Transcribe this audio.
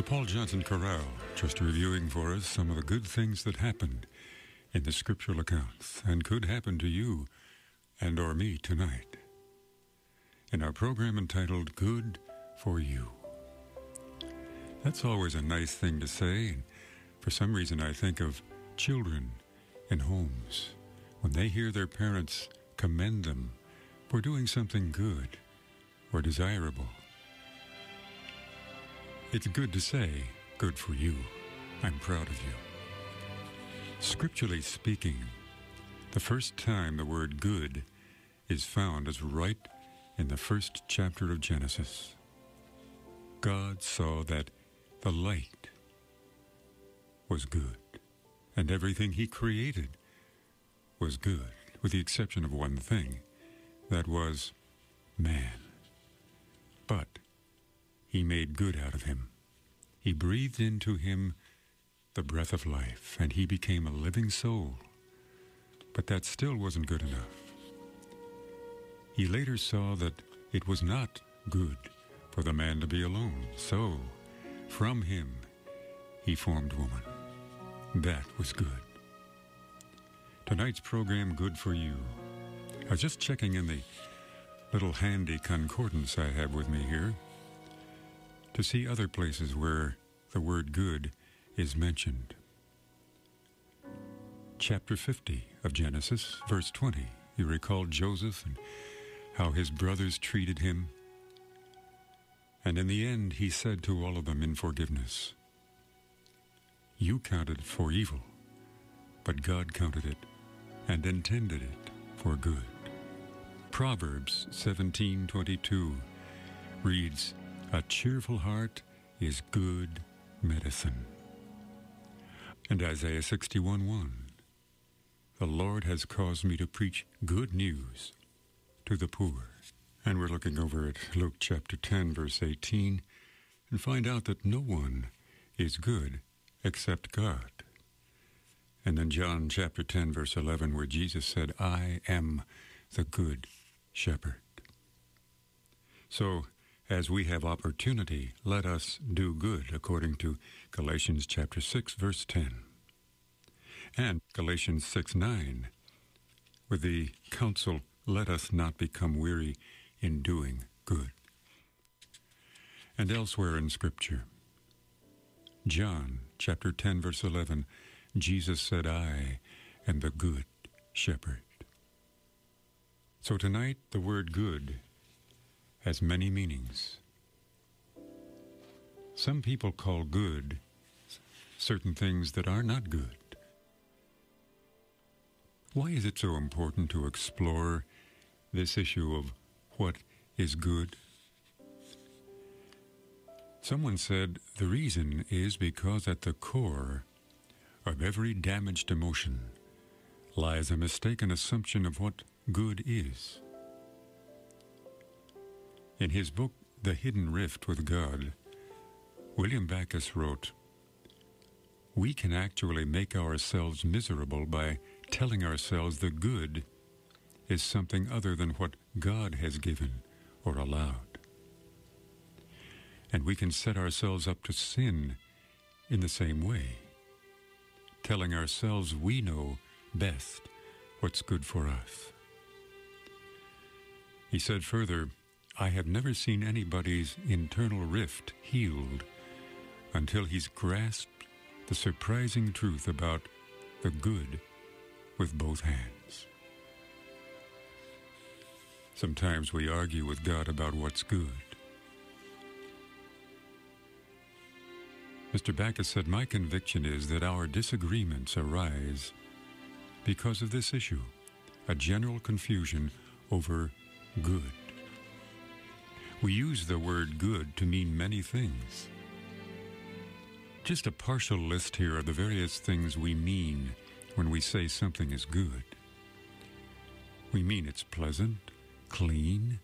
Paul Johnson Chorale, just reviewing for us some of the good things that happened in the scriptural accounts and could happen to you and or me tonight in our program entitled Good for You. That's always a nice thing to say, and for some reason I think of children in homes when they hear their parents commend them for doing something good or desirable. It's good to say, good for you. I'm proud of you. Scripturally speaking, the first time the word good is found is right in the first chapter of Genesis. God saw that the light was good, and everything he created was good, with the exception of one thing, that was man. But he made good out of him. He breathed into him the breath of life, and he became a living soul. But that still wasn't good enough. He later saw that it was not good for the man to be alone. So, from him, he formed woman. That was good. Tonight's program, Good for You. I was just checking in the little handy concordance I have with me here to see other places where the word good is mentioned. Chapter 50 of Genesis, verse 20. You recall Joseph and how his brothers treated him. And in the end, he said to all of them in forgiveness, "You counted for evil, but God counted it and intended it for good." Proverbs 17:22 reads, "A cheerful heart is good medicine." And Isaiah 61:1, "The Lord has caused me to preach good news to the poor." And we're looking over at Luke chapter 10, verse 18, and find out that no one is good except God. And then John chapter 10, verse 11, where Jesus said, "I am the good shepherd." So, as we have opportunity, let us do good, according to Galatians chapter 6, verse 10. And Galatians 6:9, with the counsel, "Let us not become weary in doing good." And elsewhere in Scripture, John chapter 10, verse 11, Jesus said, "I am the good shepherd." So tonight, the word good has many meanings. Some people call good certain things that are not good. Why is it so important to explore this issue of what is good? Someone said the reason is because at the core of every damaged emotion lies a mistaken assumption of what good is. In his book, The Hidden Rift with God, William Backus wrote, "We can actually make ourselves miserable by telling ourselves the good is something other than what God has given or allowed. And we can set ourselves up to sin in the same way, telling ourselves we know best what's good for us." He said further, "I have never seen anybody's internal rift healed until he's grasped the surprising truth about the good with both hands." Sometimes we argue with God about what's good. Mr. Backus said, "My conviction is that our disagreements arise because of this issue, a general confusion over good. We use the word good to mean many things. Just a partial list here of the various things we mean when we say something is good. We mean it's pleasant, clean,